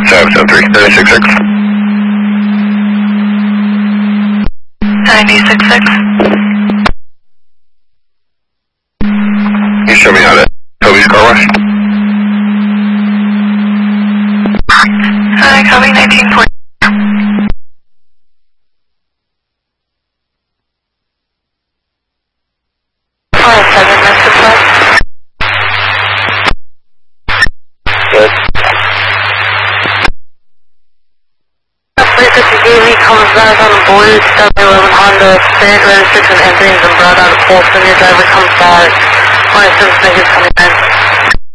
773, 966. 966. You show me how to Toby's car wash. Hi, copy 1940. Good. Comes back on board, 711 Honda, Spirit registered to Anthony's and brought out a pulse when your driver comes back. 27 niggas coming in.